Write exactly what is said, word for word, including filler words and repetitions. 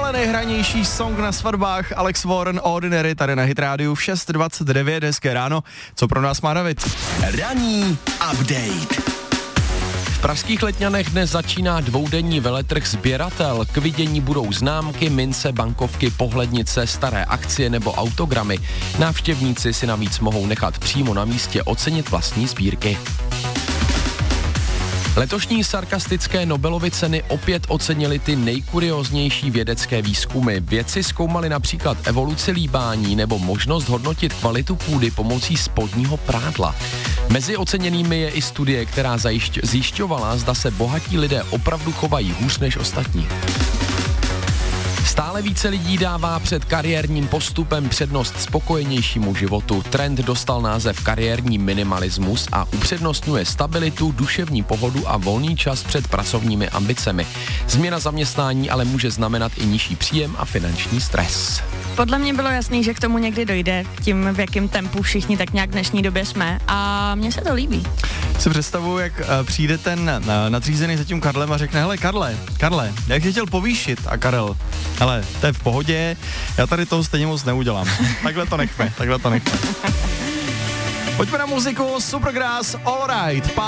ale nejhranější song na svatbách Alex Warren Ordinary tady na Hit Radio v šest dvacet devět, hezké ráno. Co pro nás má David? Ranní update. V pražských Letňanech dnes začíná dvoudenní veletrh Sběratel. K vidění budou známky, mince, bankovky, pohlednice, staré akcie nebo autogramy. Návštěvníci si navíc mohou nechat přímo na místě ocenit vlastní sbírky. Letošní sarkastické Nobelovy ceny opět ocenili ty nejkurioznější vědecké výzkumy. Vědci zkoumali například evoluci líbání nebo možnost hodnotit kvalitu půdy pomocí spodního prádla. Mezi oceněnými je i studie, která zajišť, zjišťovala, zda se bohatí lidé opravdu chovají hůř než ostatní. Stále více lidí dává před kariérním postupem přednost spokojenějšímu životu. Trend dostal název kariérní minimalismus a upřednostňuje stabilitu, duševní pohodu a volný čas před pracovními ambicemi. Změna zaměstnání ale může znamenat i nižší příjem a finanční stres. Podle mě bylo jasný, že k tomu někdy dojde, tím v jakém tempu všichni tak nějak v dnešní době jsme a mně se to líbí. Si představuju, jak uh, přijde ten uh, nadřízený za tím Karlem a řekne, hele Karle, Karle, jak tě chtěl povýšit? A Karel, hele, to je v pohodě, já tady toho stejně moc neudělám. Takhle to nechme, takhle to nechme. Pojďme na muziku, Supergrass, All Right.